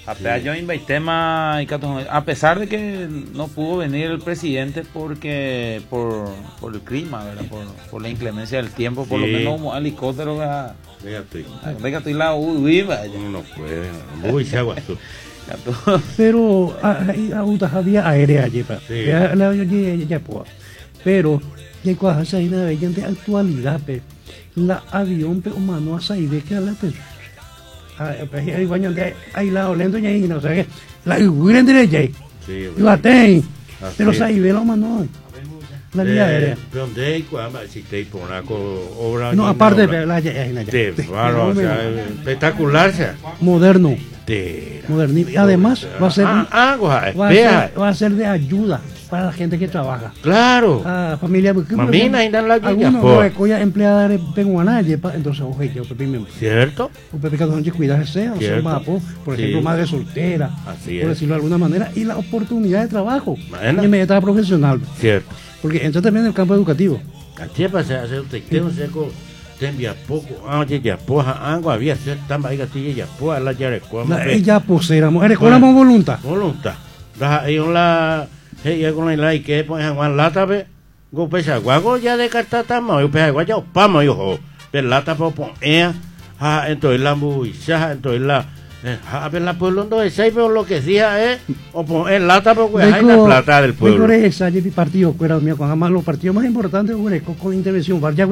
Yo tema a pesar de que no pudo venir el presidente porque por el clima, ¿verdad? Por la inclemencia del tiempo, por lo menos un helicóptero venga estoy la no puede, muy agua. Pero había aérea allí, pero hay cosas ahí de actualidad, la avión humano a salir que la hay baños de ahí lado lento y ahí no sé qué la grande de ahí la ten pero se ve lo mano la vía aérea donde hay cuando si te pone obra no aparte de la espectacular moderno y además va a ser de ayuda para la gente que trabaja. Claro. Familia. Mamina, ainda la algunos no empleada de penguanaje, entonces ¿cierto? Pepe cada uno cuidarse, por ejemplo, madre soltera, por decirlo de alguna manera, y la oportunidad de trabajo inmediata profesional. Cierto. Porque entra también en el campo educativo. Aquí pasa hacer un seco. Tembia poco, ya poja, agua había ser tan baiga ya poja la yarecoa. Ella poséramos, erecolamos voluntad. Da ahí la ella con la que pues Juan lata ve, go pesa guago ya de cartatama, yo pesa guaya opama yo, de lata por entonces la muisa, entonces la a ver la pueblo no es ahí pero lo que decía o poner lata porque hay la plata del pueblo. Por esa partido fuera mío con jamás los partidos más importantes con intervención ya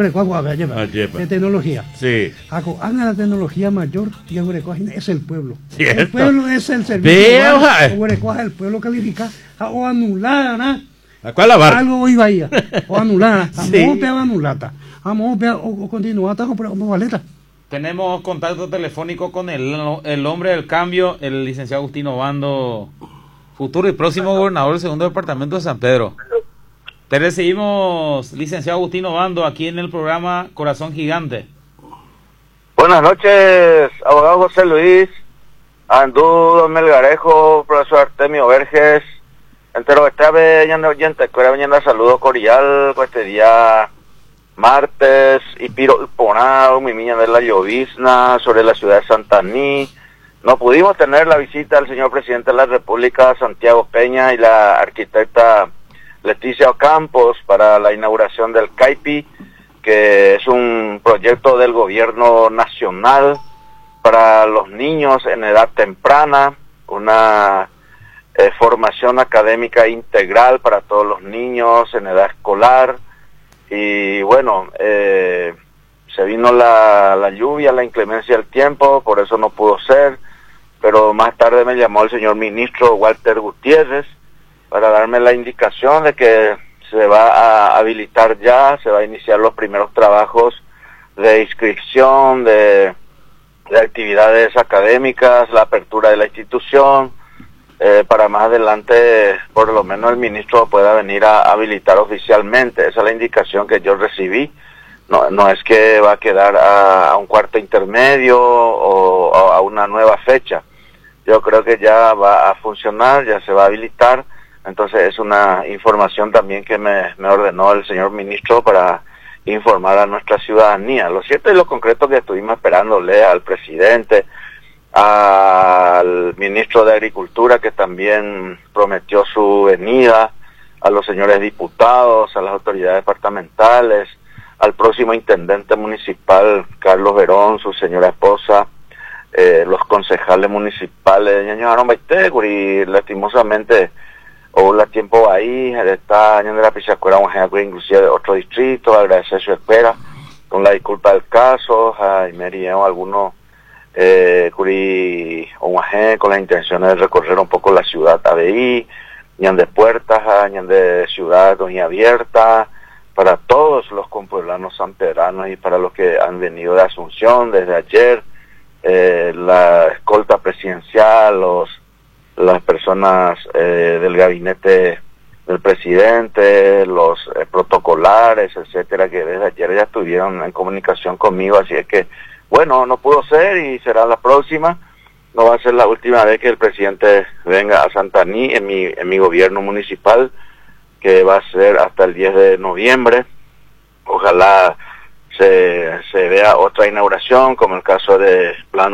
de tecnología. Sí. Hagan la tecnología mayor y es el pueblo. ¿Cierto? El pueblo es el servicio. El pueblo califica o anular, ¿no? ¿A cuál la barra? Algo iba ahí o anular, sí. Anulata. O continuar como valeta. Tenemos contacto telefónico con el hombre del cambio, el licenciado Agustín Obando, futuro y próximo gobernador del segundo departamento de San Pedro. Te recibimos, licenciado Agustín Obando, aquí en el programa Corazón Gigante. Buenas noches, abogado José Luis, Andú Melgarejo, profesor Artemio Verges, entero está veñando oyente, que era veñando saludo cordial, pues este día martes, y piro ponado, mi niña de la llovizna, sobre la ciudad de Santaní. No pudimos tener la visita del señor presidente de la República, Santiago Peña, y la arquitecta Leticia Ocampos para la inauguración del CAIPI, que es un proyecto del gobierno nacional para los niños en edad temprana, una formación académica integral para todos los niños en edad escolar. Y bueno, se vino la lluvia, la inclemencia del tiempo, por eso no pudo ser, pero más tarde me llamó el señor ministro Walter Gutiérrez para darme la indicación de que se va a habilitar ya, se va a iniciar los primeros trabajos de inscripción, de actividades académicas, la apertura de la institución, para más adelante por lo menos el ministro pueda venir a habilitar oficialmente. Esa es la indicación que yo recibí. No es que va a quedar a un cuarto intermedio o a una nueva fecha. Yo creo que ya va a funcionar, ya se va a habilitar. Entonces es una información también que me ordenó el señor ministro para informar a nuestra ciudadanía. Lo cierto y lo concreto que estuvimos esperándole al presidente, al ministro de Agricultura, que también prometió su venida, a los señores diputados, a las autoridades departamentales, al próximo intendente municipal, Carlos Verón, su señora esposa, los concejales municipales de Ñaño Baitecur, y lastimosamente hubo la tiempo ahí, está año de la Pichacuera, inclusive de otro distrito, agradecer su espera, con la disculpa del caso, y me harían algunos Curi Omaje con las intenciones de recorrer un poco la ciudad ABI, ñan de puertas, ñan de ciudad doña abierta, para todos los compueblanos sanpedranos y para los que han venido de Asunción desde ayer, la escolta presidencial, las personas del gabinete del presidente, los protocolares, etcétera, que desde ayer ya estuvieron en comunicación conmigo, así es que bueno, no pudo ser y será la próxima. No va a ser la última vez que el presidente venga a Santaní en mi gobierno municipal, que va a ser hasta el 10 de noviembre. Ojalá se vea otra inauguración, como el caso de Plan